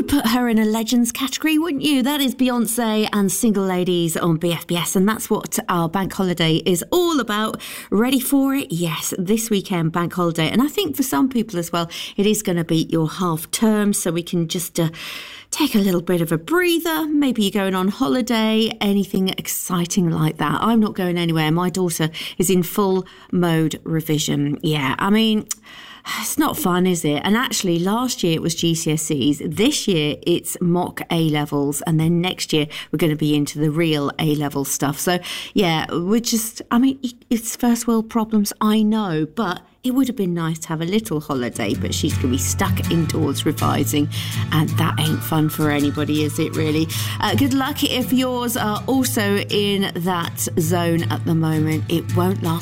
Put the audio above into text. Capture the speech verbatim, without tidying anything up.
would put her in a legends category, wouldn't you? That is Beyonce and Single Ladies on B F B S, and that's what our bank holiday is all about. Ready for it? Yes, this weekend, bank holiday. And I think for some people as well, it is going to be your half term, so we can just uh, take a little bit of a breather. Maybe you're going on holiday, anything exciting like that. I'm not going anywhere. My daughter is in full mode revision. Yeah, I mean, it's not fun, is it? And actually, last year it was G C S Es. This year it's mock A-levels. And then next year we're going to be into the real A-level stuff. So, yeah, we're just, I mean, it's first world problems, I know, but it would have been nice to have a little holiday, but she's going to be stuck indoors revising, and that ain't fun for anybody, is it really? Uh, good luck if yours are also in that zone at the moment. It won't last